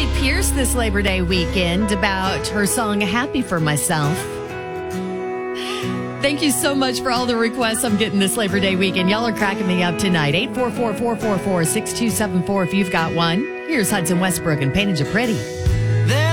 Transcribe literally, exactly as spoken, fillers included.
Britney Spears this Labor Day weekend about her song Happy for Myself. Thank you so much for all the requests I'm getting this Labor Day weekend. Y'all are cracking me up tonight. eight four four, four four four, six two seven four if you've got one. Here's Hudson Westbrook and Painted You Pretty.